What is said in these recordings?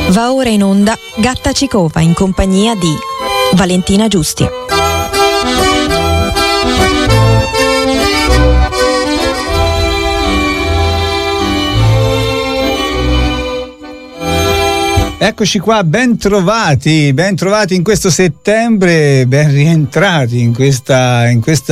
Va ora in onda Gatta Cicova in compagnia di Valentina Giusti. Eccoci qua, ben trovati in questo settembre, ben rientrati in questa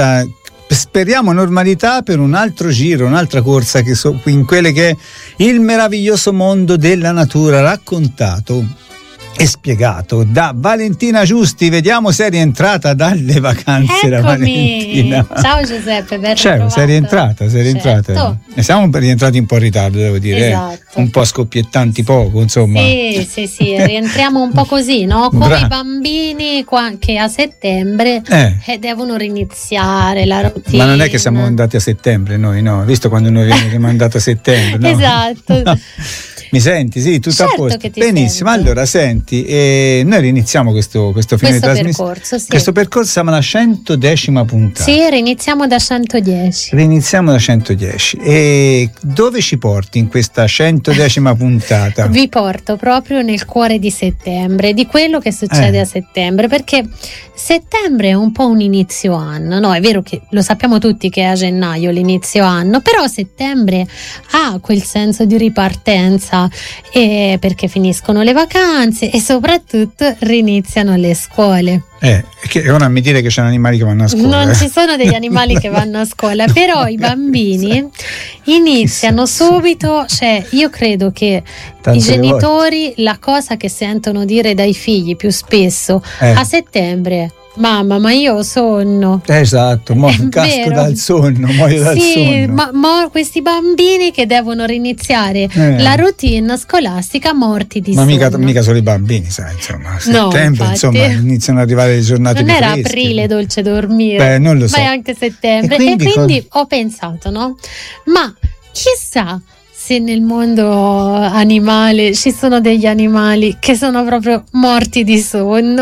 speriamo normalità per un altro giro, un'altra corsa in quelle che è il meraviglioso mondo della natura, raccontato e spiegato da Valentina Giusti. Vediamo se è rientrata dalle vacanze. Eccomi. La Valentina. Ciao Giuseppe, ben Certo, sei rientrata. Certo. E siamo rientrati un po' in ritardo, devo dire. Esatto. Un po' scoppiettanti poco, insomma. Sì, rientriamo un po' così, no? Come i bambini che a settembre devono riniziare la routine. Ma non è che siamo andati a settembre noi, no? Visto quando noi viene rimandata a settembre, no? Esatto. No. Mi senti? Sì, tutto certo a posto. Che ti benissimo, sento. Allora senti, noi riniziamo questo fine di trasmissione. Percorso, sì. Questo percorso siamo alla 110ª puntata. Sì, riniziamo da 110. Riniziamo da 110. E dove ci porti in questa 110ª puntata? Vi porto proprio nel cuore di settembre, di quello che succede a settembre, perché settembre è un po' un inizio anno, no? È vero che lo sappiamo tutti che è a gennaio l'inizio anno, però settembre ha quel senso di ripartenza, perché finiscono le vacanze e soprattutto riniziano le scuole. Che ora mi dire che c'è animali che vanno a scuola. Non ci sono degli animali che vanno a scuola, però i bambini iniziano subito, cioè io credo che i genitori la cosa che sentono dire dai figli più spesso a settembre: mamma, ma io ho sonno. Esatto, casco dal sonno, muoio dal sonno. Ma questi bambini che devono riniziare la routine scolastica morti di sonno. Ma mica solo i bambini, sai, insomma, a settembre, no, insomma, iniziano ad arrivare le giornate non più era fresche. Aprile dolce dormire, non lo so. ma è anche settembre. E quindi ho pensato, no? Ma chissà se nel mondo animale ci sono degli animali che sono proprio morti di sonno.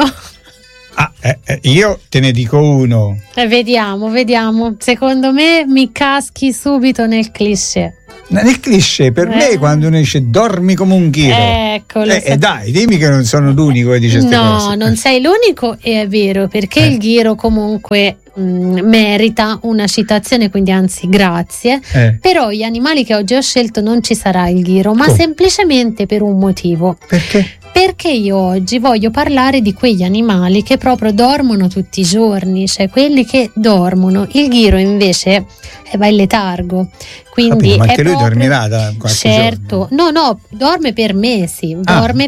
Io te ne dico uno. Vediamo. Secondo me mi caschi subito nel cliché. Nel cliché, per me, quando uno dice dormi come un ghiro. Eccolo. Dai, dimmi che non sono l'unico che dice queste cose. No, non sei l'unico, e è vero, perché il ghiro comunque merita una citazione, quindi anzi grazie. Però gli animali che oggi ho scelto non ci sarà il ghiro, ma semplicemente per un motivo. Perché? Perché io oggi voglio parlare di quegli animali che proprio dormono tutti i giorni, cioè quelli che dormono. Il ghiro invece va in letargo, quindi ma anche lui proprio, dormirà da qualche certo giorno. No, dorme per mesi,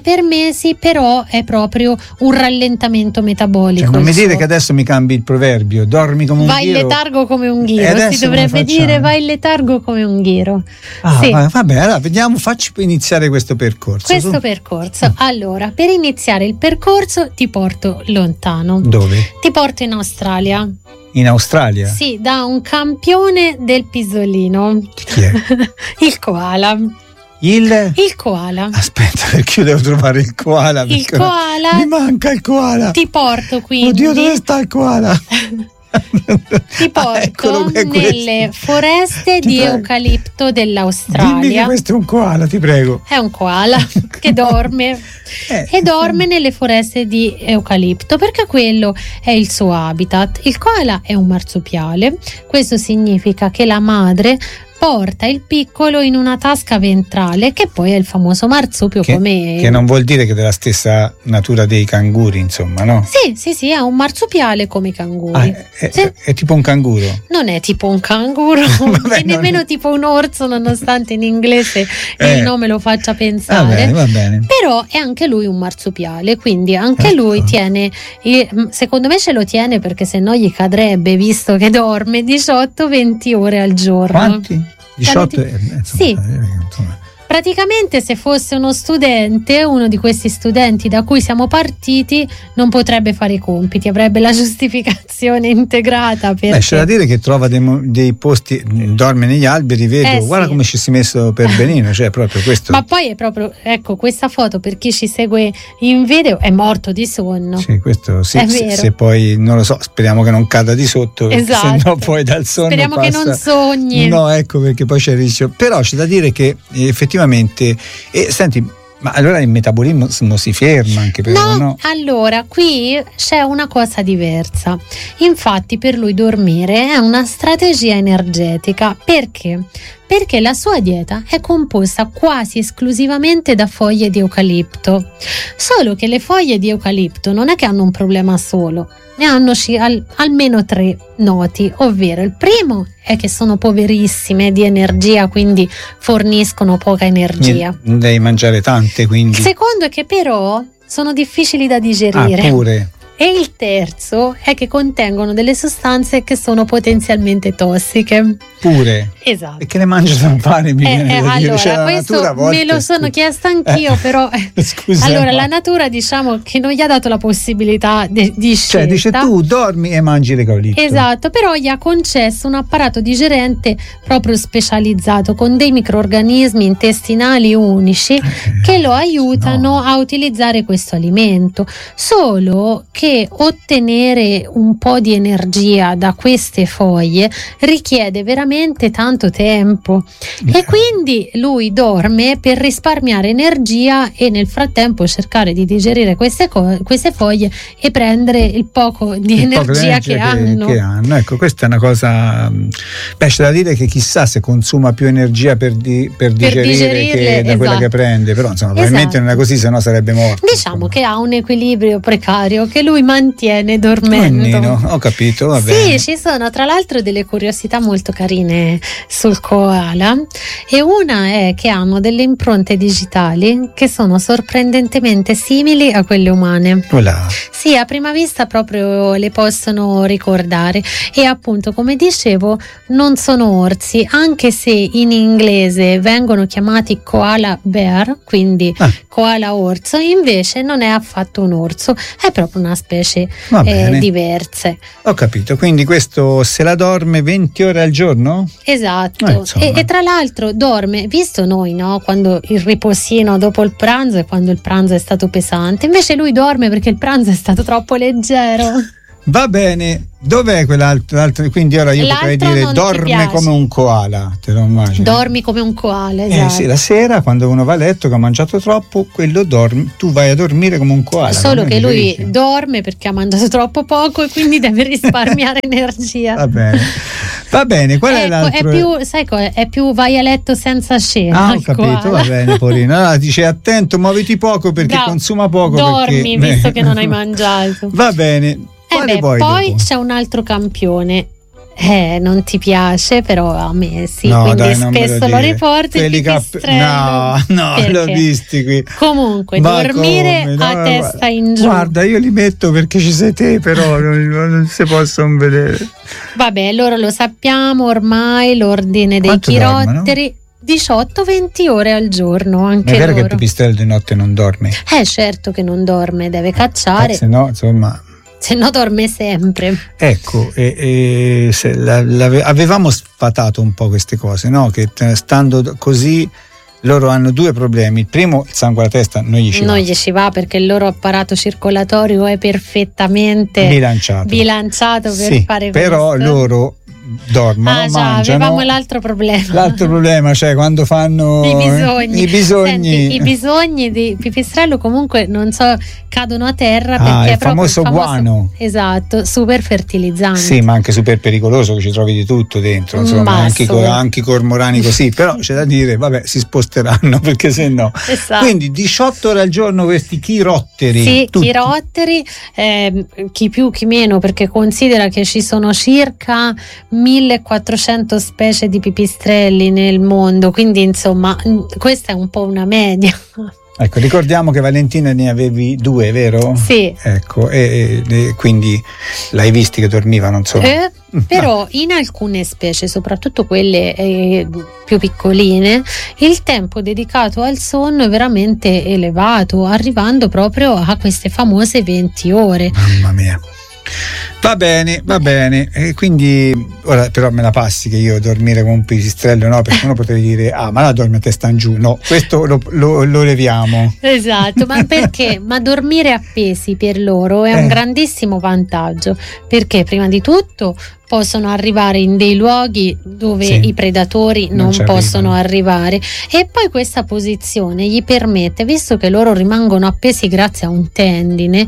però è proprio un rallentamento metabolico. Non mi dire che adesso mi cambi il proverbio, dormi come un ghiro. Vai in letargo come un ghiro, si dovrebbe dire vai in letargo come un ghiro. Sì. Vabbè, allora vediamo, facci iniziare questo percorso. Allora, per iniziare il percorso ti porto lontano. Dove? Ti porto in Australia. In Australia? Sì, da un campione del pisolino. Chi è? Il koala. Il koala. Aspetta, perché io devo trovare il koala. Il koala. Mi manca il koala. Ti porto quindi. Oddio, dove sta il koala? Ti porto nelle foreste di eucalipto dell'Australia. Dimmi che questo è un koala, ti prego. È un koala che dorme e dorme nelle foreste di eucalipto perché quello è il suo habitat. Il koala è un marsupiale, questo significa che la madre porta il piccolo in una tasca ventrale, che poi è il famoso marsupio, che non vuol dire che della stessa natura dei canguri, insomma, no? Sì, è un marsupiale come i canguri. È tipo un canguro? Non è tipo un canguro e nemmeno tipo un orso, nonostante in inglese il nome lo faccia pensare. Va bene. Però è anche lui un marsupiale, quindi anche lui tiene, secondo me ce lo tiene perché sennò gli cadrebbe, visto che dorme 18-20 ore al giorno. Quanti? 18? Sì. Praticamente, se fosse uno studente, uno di questi studenti da cui siamo partiti, non potrebbe fare i compiti, avrebbe la giustificazione integrata. C'è da dire che trova dei posti, dorme negli alberi, vedo, guarda come ci si è messo per benino, cioè proprio questo. Ma poi è proprio, ecco, questa foto, per chi ci segue in video, è morto di sonno. Sì, questo sì, è vero. Se poi, non lo so, speriamo che non cada di sotto, esatto. Se no poi dal sonno speriamo che non sogni. No, ecco, perché poi c'è il rischio. Però c'è da dire che effettivamente, senti, Ma allora il metabolismo si ferma anche per no? Allora qui c'è una cosa diversa. Infatti per lui dormire è una strategia energetica. Perché? Perché la sua dieta è composta quasi esclusivamente da foglie di eucalipto. Solo che le foglie di eucalipto non è che hanno un problema solo, ne hanno almeno 3 noti, ovvero il primo è che sono poverissime di energia, quindi forniscono poca energia. Devi mangiare tante, quindi. Il secondo è che però sono difficili da digerire. Ah, pure. E il terzo è che contengono delle sostanze che sono potenzialmente tossiche. Pure? Esatto. E che ne mangia da fare? Allora, questo me lo sono chiesta anch'io, però allora la natura diciamo che non gli ha dato la possibilità di scelta. Cioè dice tu dormi e mangi l'eucalipto. Esatto, però gli ha concesso un apparato digerente proprio specializzato con dei microrganismi intestinali unici che lo aiutano a utilizzare questo alimento. Solo che ottenere un po' di energia da queste foglie richiede veramente tanto tempo e quindi lui dorme per risparmiare energia e nel frattempo cercare di digerire queste foglie e prendere il poco di energia che hanno. Ecco, questa è una cosa. C'è da dire che chissà se consuma più energia per digerire che da quella che prende, però insomma probabilmente non è così, sennò sarebbe morto. Diciamo che ha un equilibrio precario che lui mantiene dormendo. Nino, ho capito, va bene. Sì, ci sono tra l'altro delle curiosità molto carine sul koala e una è che hanno delle impronte digitali che sono sorprendentemente simili a quelle umane. Voilà. Sì, a prima vista proprio le possono ricordare e appunto come dicevo non sono orsi, anche se in inglese vengono chiamati koala bear, quindi koala orso, invece non è affatto un orso, è proprio una specie diverse. Ho capito, quindi questo se la dorme 20 ore al giorno? Esatto, e tra l'altro dorme, visto noi no, quando il riposino dopo il pranzo e quando il pranzo è stato pesante, invece lui dorme perché il pranzo è stato troppo leggero. Va bene, dov'è quell'altro? Quindi ora io potrei dire dorme come un koala, te lo immagini? Dormi come un koala, esatto. Sì, la sera quando uno va a letto che ha mangiato troppo, quello dorme, tu vai a dormire come un koala. Solo che lui dorme perché ha mangiato troppo poco e quindi deve risparmiare energia. Va bene, qual è l'altro? È più vai a letto senza cena. Ho capito, va bene, Porino. Allora dice attento, muoviti poco perché consuma poco. Dormi visto che non hai mangiato. Va bene. Poi c'è un altro campione. Non ti piace, però a me sì, no, quindi dai, spesso lo riporto i pipistrello. No, l'ho visti qui. Comunque, dormire a testa in giù. Guarda, io li metto perché ci sei te, però non si possono vedere. Vabbè, loro lo sappiamo ormai, l'ordine dei chirotteri. 18-20 ore al giorno anche è vero loro. Che il pipistrello di notte non dorme? Certo che non dorme, deve cacciare. Se no, insomma. Se no dorme sempre. Ecco, avevamo sfatato un po' queste cose, no? Che stando così loro hanno 2 problemi. Il primo, il sangue alla testa non gli ci va perché il loro apparato circolatorio è perfettamente bilanciato per fare però questo. Loro dormono, mangiano. Avevamo l'altro problema, cioè quando fanno i bisogni. Senti, i bisogni di pipistrello comunque non cadono a terra perché è proprio il famoso guano. Esatto, super fertilizzante. Sì, ma anche super pericoloso, che ci trovi di tutto dentro, insomma, anche i cormorani così, però c'è da dire, vabbè, si sposteranno perché se no. Esatto. Quindi 18 ore al giorno questi chirotteri. Sì, tutti. Chirotteri, chi più chi meno, perché considera che ci sono circa 1400 specie di pipistrelli nel mondo, quindi insomma questa è un po' una media. Ecco, ricordiamo che Valentina ne avevi 2, vero? Sì. Ecco, e quindi l'hai visti che dormivano, insomma. Però in alcune specie, soprattutto quelle più piccoline, il tempo dedicato al sonno è veramente elevato, arrivando proprio a queste famose 20 ore. Mamma mia. Va bene. E quindi ora però me la passi che io dormire con un pipistrello, no? Perché uno potrebbe dire ma la dorme a testa in giù. No, questo lo leviamo. Esatto, ma perché? Ma dormire appesi per loro è un grandissimo vantaggio, perché prima di tutto possono arrivare in dei luoghi dove i predatori non possono arrivare, e poi questa posizione gli permette, visto che loro rimangono appesi grazie a un tendine,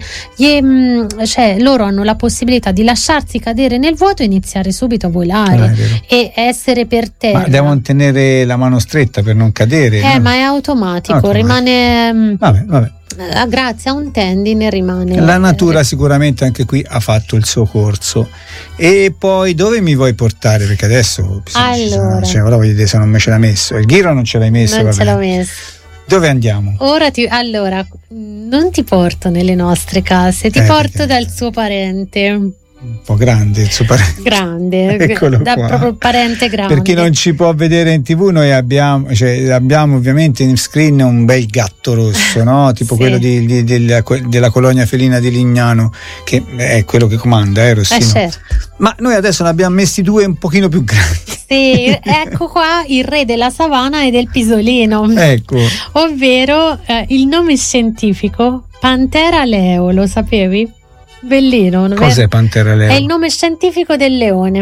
loro hanno la possibilità di lasciarsi cadere nel vuoto e iniziare subito a volare e essere per terra. Ma devono tenere la mano stretta per non cadere, no? Ma è automatico. Rimane vabbè. Grazie a un tendine rimane. La natura sicuramente anche qui ha fatto il suo corso. E poi dove mi vuoi portare? Perché adesso ora voglio vedere se non me ce l'ha messo. Il ghiro non ce l'hai messo? Non ce l'ho messo. Dove andiamo? Allora, non ti porto nelle nostre case, ti porto dal suo parente. Un po' grande il suo parente. Grande, Eccolo qua. proprio parente grande. Per chi non ci può vedere in TV, noi abbiamo ovviamente in screen un bel gatto rosso, no? Tipo quello della colonia felina di Lignano, che è quello che comanda, Rossino? Certo. Ma noi adesso ne abbiamo messi due un pochino più grandi. Sì, ecco qua il re della savana e del pisolino. Ecco. Ovvero il nome scientifico Panthera leo, lo sapevi? Bellino. Cos'è Panthera leo? È il nome scientifico del leone.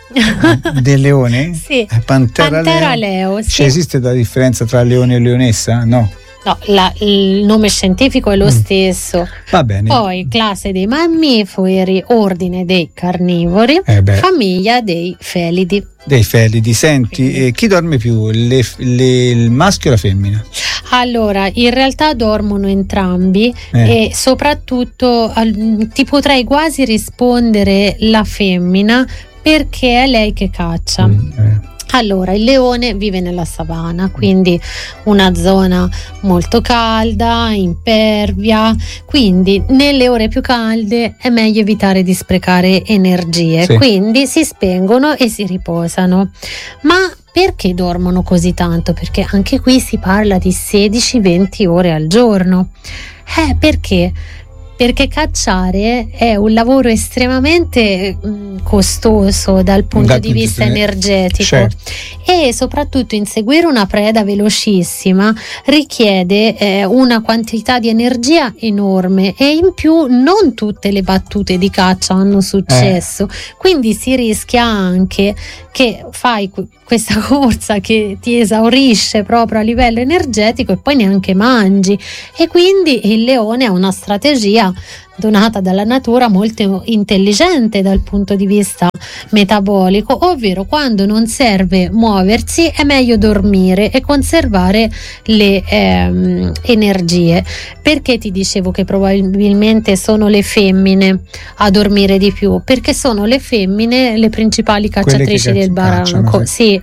Del leone? Sì. Panthera leo. Sì. Cioè, esiste la differenza tra leone e leonessa? No. No, il nome scientifico è lo stesso. Va bene. Poi classe dei mammiferi, ordine dei carnivori, famiglia dei felidi. Dei felidi. Senti, chi dorme più, il maschio o la femmina? Allora, in realtà dormono entrambi e soprattutto ti potrei quasi rispondere la femmina, perché è lei che caccia. Allora, il leone vive nella savana, quindi una zona molto calda, impervia, quindi nelle ore più calde è meglio evitare di sprecare energie, quindi si spengono e si riposano. Ma perché dormono così tanto? Perché anche qui si parla di 16-20 ore al giorno. Perché? Perché cacciare è un lavoro estremamente costoso dal punto di vista energetico, e soprattutto inseguire una preda velocissima richiede una quantità di energia enorme, e in più non tutte le battute di caccia hanno successo, quindi si rischia anche che fai questa corsa che ti esaurisce proprio a livello energetico e poi neanche mangi, e quindi il leone ha una strategia donata dalla natura molto intelligente dal punto di vista metabolico, ovvero quando non serve muoversi è meglio dormire e conservare le energie. Perché ti dicevo che probabilmente sono le femmine a dormire di più? Perché sono le femmine le principali cacciatrici del baranco,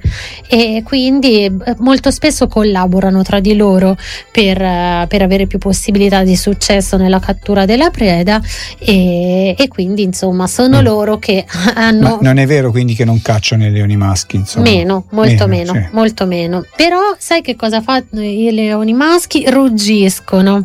e quindi molto spesso collaborano tra di loro per avere più possibilità di successo nella cattura della preda, e quindi insomma sono loro che hanno. Ma non è vero quindi che non cacciano i leoni maschi, insomma? Molto meno. Però sai che cosa fanno i leoni maschi? Ruggiscono,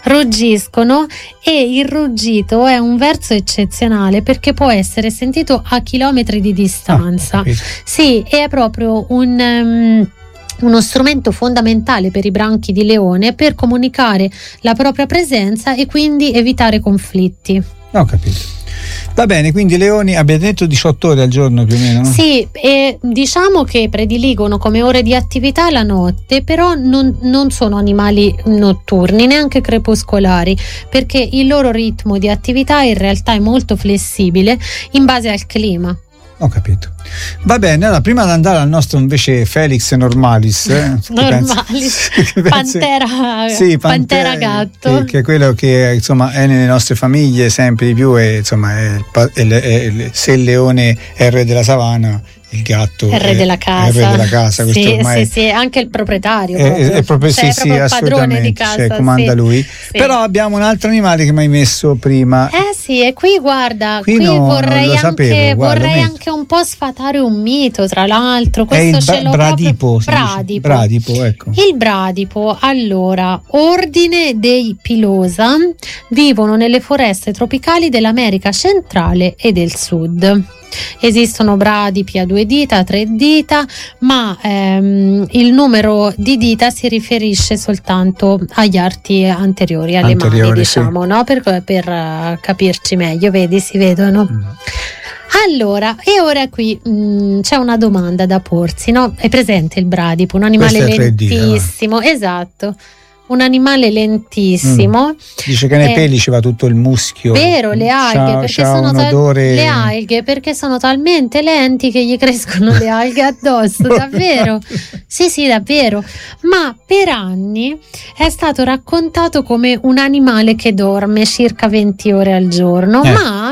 e il ruggito è un verso eccezionale perché può essere sentito a chilometri di distanza. Sì, è proprio uno strumento fondamentale per i branchi di leone per comunicare la propria presenza e quindi evitare conflitti. Ho capito. Va bene, quindi i leoni abbiamo detto 18 ore al giorno più o meno, no? Sì, e diciamo che prediligono come ore di attività la notte, però non sono animali notturni, neanche crepuscolari, perché il loro ritmo di attività in realtà è molto flessibile in base al clima. Ho capito. Va bene, allora prima di andare al nostro invece Felix Normalis, Pantera gatto, che è quello che insomma è nelle nostre famiglie sempre di più, e insomma se il leone è il re della savana, il gatto è il re della casa. Il re della casa, questo sì, ormai sì, anche il proprietario. È proprio, cioè, sì, è proprio il padrone di assolutamente, casa. cioè, comanda lui. Sì. Però abbiamo un altro animale che mi hai messo prima. Sì, e qui guarda, qui non vorrei lo anche, sapevo, guarda, vorrei anche un po' sfatare un mito, tra l'altro. È Questo il ce l'ho bradipo, proprio. Bradipo, ecco. Il bradipo, allora, ordine dei Pilosa, vivono nelle foreste tropicali dell'America centrale e del sud. Esistono bradipi a 2 dita, a 3 dita, ma il numero di dita si riferisce soltanto agli arti anteriori, alle mani, diciamo, sì. No? Per capirci meglio, vedi, si vedono. Allora, e ora qui c'è una domanda da porsi, no? È presente il bradipo, un animale lentissimo, esatto. Un animale lentissimo. Dice che nei peli ci va tutto il muschio. Vero, le alghe, perché sono le alghe, perché sono talmente lenti che gli crescono le alghe addosso, davvero. Sì, davvero. Ma per anni è stato raccontato come un animale che dorme circa 20 ore al giorno, ma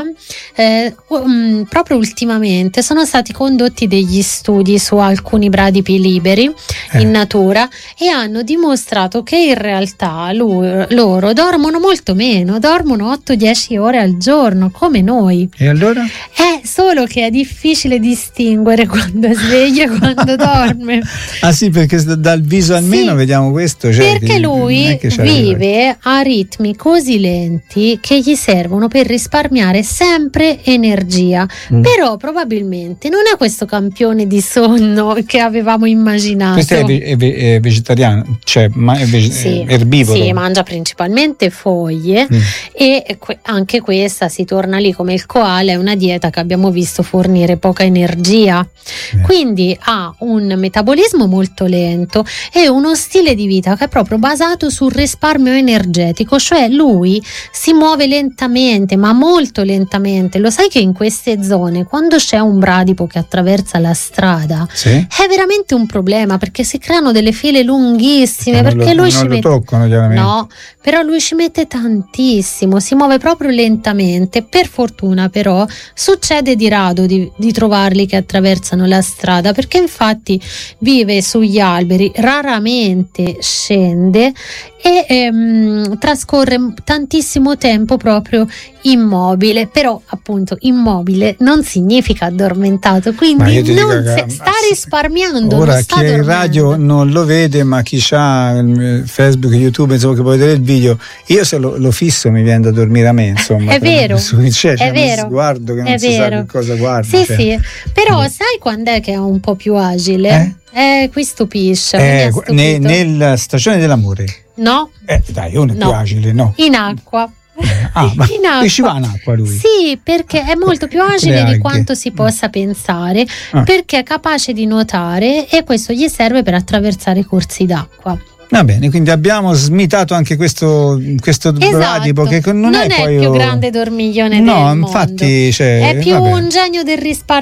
proprio ultimamente sono stati condotti degli studi su alcuni bradipi liberi in natura e hanno dimostrato che in realtà loro dormono molto meno, dormono 8-10 ore al giorno come noi. E allora? È solo che è difficile distinguere quando è sveglio e quando dorme. Ah sì, perché dal viso almeno vediamo questo. Cioè, perché lui vive a ritmi così lenti che gli servono per risparmiare sempre energia. Però probabilmente non è questo campione di sonno che avevamo immaginato. Questo è vegetariano, cioè è erbivoro. Sì, mangia principalmente foglie e anche questa, si torna lì come il koala, è una dieta che abbiamo visto fornire poca energia. Quindi ha un metabolismo molto lento e uno stile di vita che è proprio basato sul risparmio energetico, cioè lui si muove lentamente, ma molto lentamente. Lo sai che in queste zone, quando c'è un bradipo che attraversa la strada, è veramente un problema, perché si creano delle file lunghissime, perché lui ci mette no, però lui ci mette tantissimo, si muove proprio lentamente. Per fortuna però succede di rado di trovarli che attraversano la strada, perché infatti vive sugli alberi, raramente scende e trascorre tantissimo tempo proprio immobile. Però appunto immobile non significa addormentato, quindi sta risparmiando. Ora chi è in radio non lo vede, ma chi ha Facebook, YouTube, insomma, che può vedere il video, io se lo fisso mi viene da dormire a me, insomma. È vero, è vero, sguardo che non si sa che cosa guarda. Sì, però sai quando è che è un po' più agile? Qui stupisce. Nella stagione dell'amore. No. Dai, uno è più agile, no? In acqua. Ci va in acqua lui? Sì, perché è molto più agile di quanto si possa pensare, perché è capace di nuotare e questo gli serve per attraversare i corsi d'acqua. Va bene, quindi abbiamo smitato anche questo bradipo, che non è poi il più grande dormiglione del mondo. No, infatti, è più un genio del risparmio